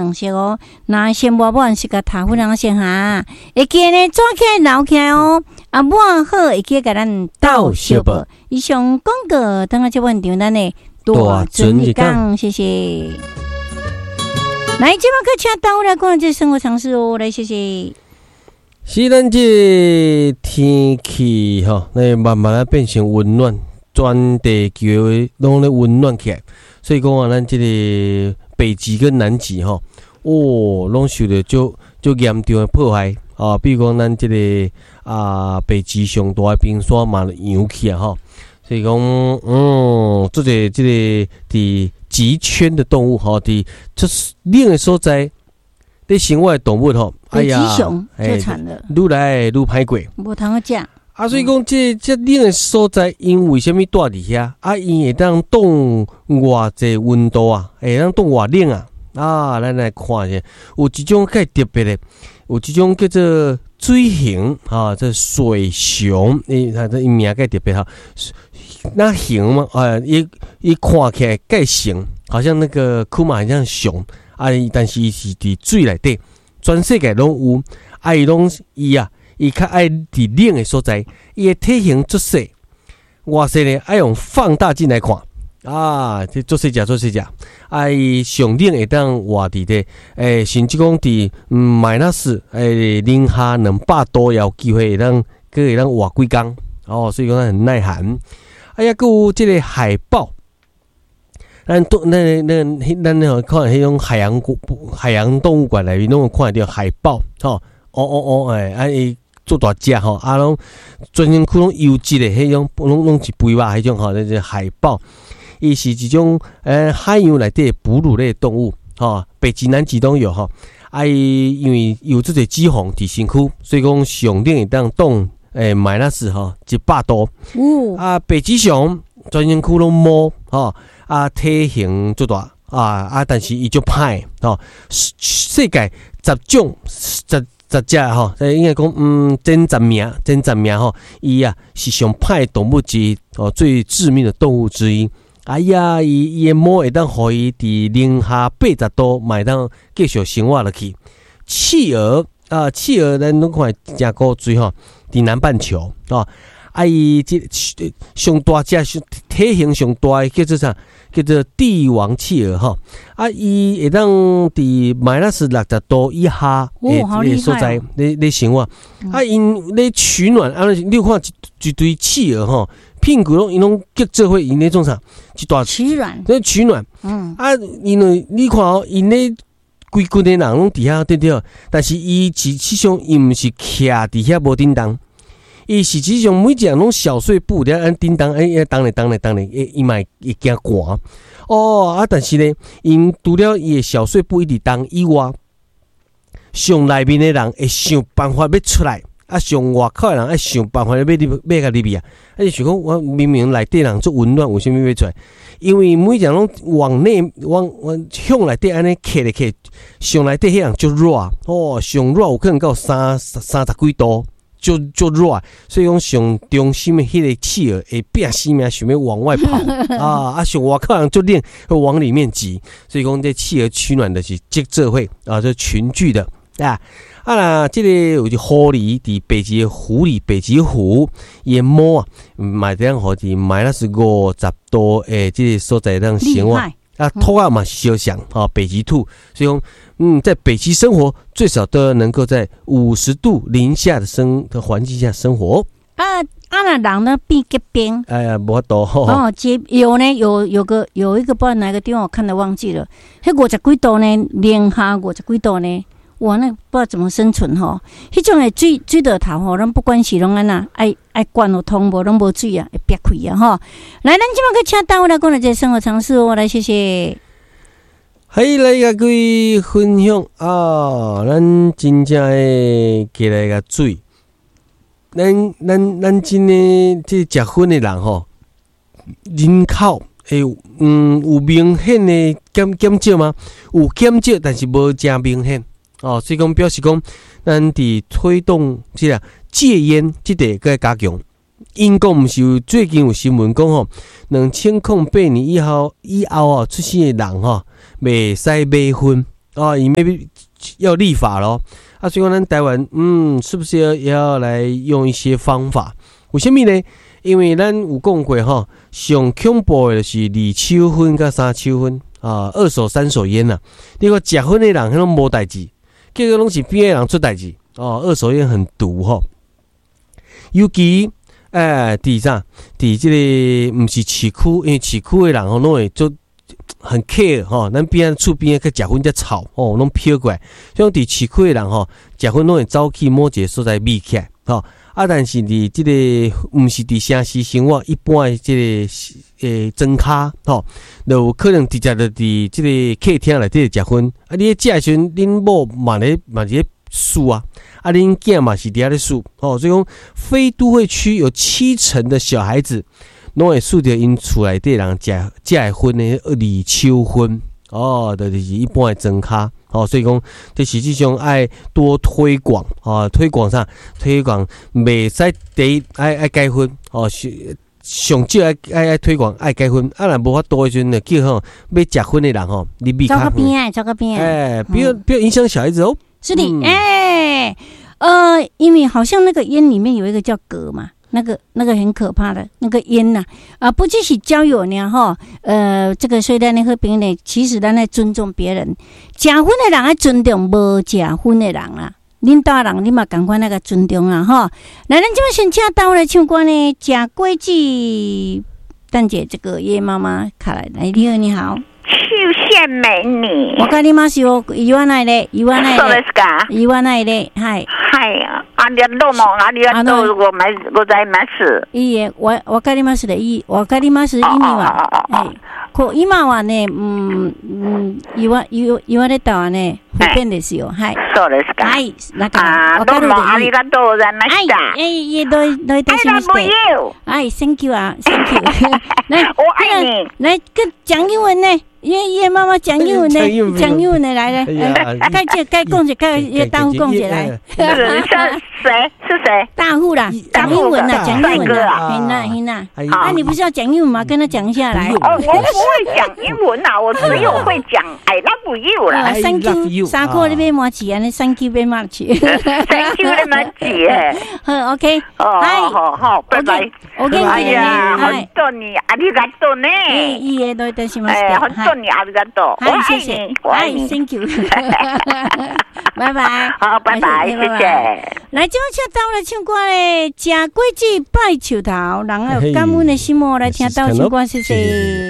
常识哦。那先无满是个头粉先哈，会记呢抓起来捞起来哦。啊，满好会记甲咱斗相报。以上广告，等下这问题咱呢大准一讲，谢谢。来，今晚课请到来讲这生活常识哦，来谢谢。 是咱这天气吼，那慢慢啊变成温暖，全地球拢咧温暖起来，所以讲啊，咱这个北极跟南极吼，拢受到就严重的破坏啊。比如讲咱这个北极上大的冰山嘛扬起啊吼，所以讲做者这个伫极圈的动物吼，伫就是冷的所在。咧生活的动物吼， 北极熊就惨了， 愈来愈歹过， 无通好食。 所以讲这冷的所在，因为什么住伫遐？因会当冻偌济温度啊，会当冻偌冷啊。咱来看下，有一种较特别的，有一种叫做水熊这水熊，它的名较特别哈。那熊嘛，伊看起来介熊，好像那个库马很像熊。但是伊是伫水内底，全世界拢有。伊较爱伫冷的所在，伊的体型足细，哇塞呢，爱用放大镜来看这足细只。伊上冷会当活伫咧，甚至讲伫-零下200度也有机会会当活几工所以讲很耐寒。还有即个海豹。咱看迄种海洋动物馆内面，拢有看到海豹，伊做大只拢全身躯拢油脂的，迄种拢是肥肉迄种就是海豹。伊是一种海洋内底哺乳类动物，北极、南极都有伊因为有这个脂肪伫身躯，所以讲上冷会当冻-100度。北极熊全身躯拢毛体型足大但是伊足歹世界10种10只应该讲前10名伊是上歹动物之一最致命的动物之一。伊的毛会当互伊伫零下80度，嘛会当继续生活落去。企鹅咱拢看真古锥伫南半球伊这上大只体型上大的叫做啥？叫做帝王企鹅伊会当伫-60度以下的所在咧生活。因咧取暖你看一堆企鹅屁股因拢结做伙，因咧做啥？一大取暖。 取暖。因为你看因咧规群的人拢伫遐对，但是伊实际上伊毋是徛伫遐无叮当。伊实际上每一样拢小碎步，按叮当，当然，伊嘛会惊寒。但是呢，因除了伊的小碎步一直当以外，上内面的人会想办法要出来，上外口的人爱想办法要甲入去就想讲，我明明内底人足温暖，为什么要出来？因为每一样拢往内往向内底安尼徛咧徛，上内底迄人足热上热有可能到30几度。就热，所以讲上中心的迄个企鹅会拼死命想要往外跑上外口人就冷会往里面挤，所以讲这企鹅取暖的是结社会这群聚的这个有一狐狸伫北极湖里，北极湖伊毛嘛这样好伫-50度这个所在当生活。兔嘛是小想北极兔，所以讲在北极生活最少都能够在50度零下的环境下生活。 那人呢变结冰？ 无法度有一个不知道哪个地方我看的忘记了，迄50几度呢，零下50几度呢，哇，那不知道怎么生存迄种的水到头咱不管是拢安那爱灌有通无，拢无水会憋开来，咱今晚去请到来讲的这生活常识来谢谢。 来甲各位分享咱真正的过来个水，咱真的这食薰的人人口会有明显的减少吗？有减少，但是无真明显所以讲表示讲，咱伫推动这个戒烟这个个加强。英国毋是最近有新闻讲2008年以后出生的人袂使买薰啊，因为要立法咯。啊，所以讲咱台湾，是不是也要来用一些方法？为什么呢？因为咱有讲过吼，上恐怖的就是二手婚甲三手婚啊，二手三手烟呐。你讲结婚的人拢无代志，结果拢是边的人出代志哦。二手烟很毒吼，尤其伫啥？伫这个不是市区，因为市区的人吼拢会做很 care 吼，咱边厝边去结婚才吵哦，拢飘过来。像伫市区的人吼，结婚拢会走去某一个所在避起来吼。啊，但是伫这个不是伫城市生活，一般的这个庄卡吼，就有可能直接就伫这个客厅内底结婚。啊，你食的时阵，恁某嘛咧输啊，啊，恁囝嘛是伫遐咧输哦。所以讲，非都会区有70%的小孩子拢会输着因厝内底人结婚的二手婚哦，就是一般的庄卡。哦，所以讲，这实际上爱多推广啊，推广袂使第一爱结婚哦，上少爱推广爱结婚，啊，若无法度的时阵呢，叫吼要结婚的人吼，你避开， 走个边， 不要影响小孩子哦。 是的，因为好像那个烟里面有一个叫镉嘛。那个很可怕的那个烟呐，不只是交友呢哈，这个所以咱和平呢，其实咱来尊重别人，结婚的人要尊重无结婚的人啊，恁大人你嘛赶快那个尊重啊哈。来，咱这边先请到来唱歌呢，假规矩，蛋姐这个叶妈妈卡来，你好。 秀线美女。 わかりますよ。言わないで。 そうですか。 言わないで。はい。 はい。ありがとうございます。 いいえ、わかりますで。わかります意味は。はい。今はね、言われたはね、不便ですよ。はい。 そうですか。 はい。だから、わかるでいい。 どうもありがとうございました。 はい。いえ、どういたしまして。 I love you。 はい、thank you 啊 ，thank you。来， 我爱你。 来，讲英文呢。叶妈妈讲英文呢，讲英文的来，该讲者该大户讲者来。 是谁？ 大户啦，讲英文啦，讲英文啦，嘿呐。啊，你不是要讲英文吗？跟他讲一下来。 我不会讲英文啦，我只有会讲 I love you 啦。 Thank you， 三块那边马起啊，那 Thank you very much。Thank you very much。 好 ，OK。 好，拜拜。 OK， 哎呀，本当にありがとうね。 いいえ、どういたしまして。 本当にありがとう。 はい、謝謝。はい、Thank you。拜拜。 好，拜拜，谢谢。 来，这次到了唱歌嘞，吃果子拜树头，人有感恩的心哦，来听到唱歌，谢谢。